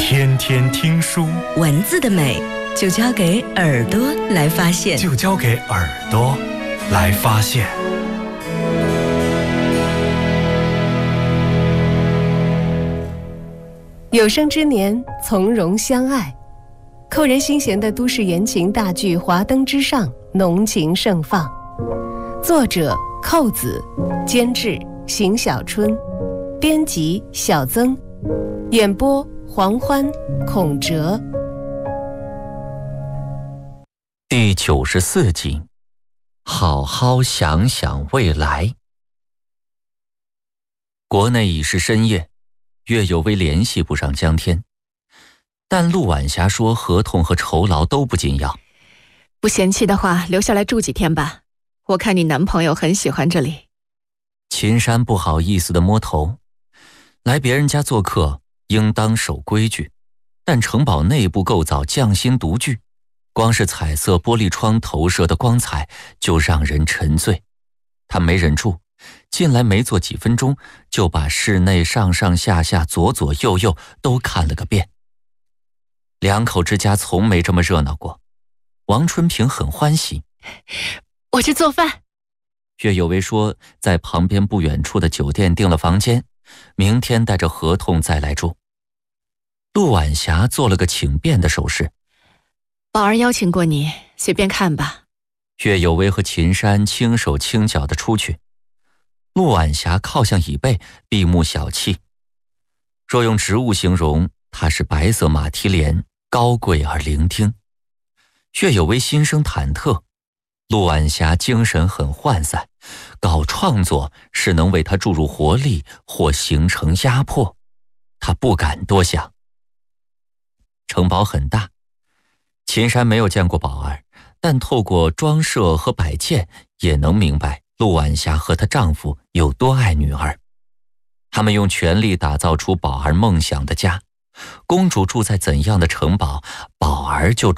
天天听书， 文字的美就交给耳朵来发现， 就交给耳朵来发现。 有生之年，从容相爱。扣人心弦的都市言情大剧《华灯之上》浓情盛放，作者寇子，监制邢小春，编辑小曾，演播黄欢、孔哲。 第94集，好好想想未来。国内已是深夜，岳有为联系不上江天，但陆晚霞说合同和酬劳都不紧要。 不嫌弃的话，留下来住几天吧，我看你男朋友很喜欢这里。 秦山不好意思地摸头，来别人家做客应当守规矩，但城堡内部构造匠心独具，光是彩色玻璃窗投射的光彩就让人沉醉。他没忍住，进来没坐几分钟，就把室内上上下下左左右右都看了个遍。两口之家从没这么热闹过，王春平很欢喜。 我去做饭。 岳有为说在旁边不远处的酒店订了房间，明天带着合同再来住。陆晚霞做了个请便的手势。 宝儿邀请过你，随便看吧。 岳有为和秦山轻手轻脚地出去，陆晚霞靠向椅背，闭目小憩。若用植物形容，它是白色马蹄莲，高贵而伶仃。岳有为心生忐忑，陆晚霞精神很涣散，搞创作是能为他注入活力或形成压迫，他不敢多想。城堡很大，秦山没有见过宝儿，但透过装饰和摆件也能明白陆晚霞和她丈夫有多爱女儿。他们用全力打造出宝儿梦想的家，公主住在怎样的城堡，宝儿就